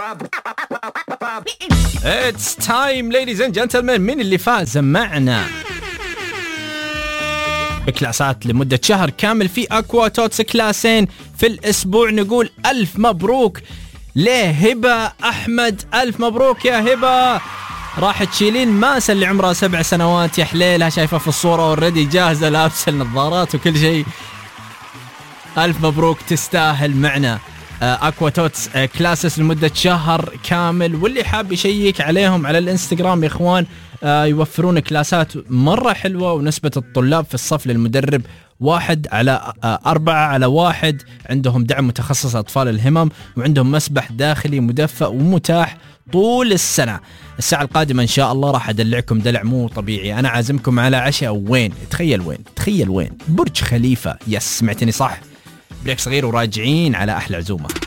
It's time ladies and gentlemen. من اللي فاز معنا بكلاسات لمدة شهر كامل في أكوا توتس كلاسين في الأسبوع؟ نقول ألف مبروك لهبة أحمد. ألف مبروك يا هبة، راح تشيلين ماسة اللي عمرها 7 سنوات يا حليلها، شايفة في الصورة والردي جاهزة لابسة النظارات وكل شيء. ألف مبروك، تستاهل معنا أكوا توتس كلاسس لمدة شهر كامل. واللي حاب يشيك عليهم على الانستغرام يا إخوان، يوفرون كلاسات مرة حلوة، ونسبة الطلاب في الصف للمدرب 1:4:1. عندهم دعم متخصص أطفال الهمم، وعندهم مسبح داخلي مدفأ ومتاح طول السنة. الساعة القادمة إن شاء الله راح أدلعكم دلع مو طبيعي. أنا عازمكم على عشاء وين؟ تخيل وين؟ برج خليفة. يس، سمعتني صح. بريك صغير وراجعين على أحلى عزومة.